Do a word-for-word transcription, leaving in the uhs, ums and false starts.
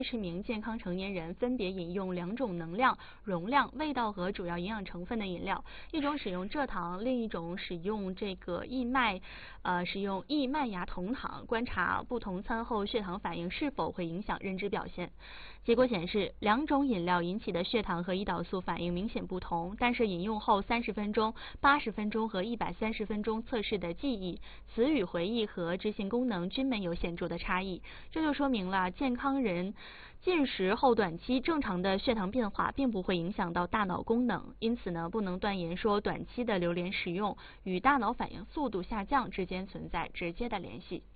十名健康成年人分别饮用两种能量、容量、味道和主要营养成分的饮料，一种使用蔗糖，另一种使用这个异麦，呃，使用异麦芽酮糖，观察不同餐后血糖反应是否会影响认知表现。结果显示，两种饮料引起的血糖和胰岛素反应明显不同，但是饮用后三十分钟、八十分钟和一百三十分钟测试的记忆、词语回忆和执行功能均没有显著的差异。这就说明了健康人进食后短期正常的血糖变化并不会影响到大脑功能，因此呢，不能断言说短期的榴莲食用与大脑反应速度下降之间存在直接的联系。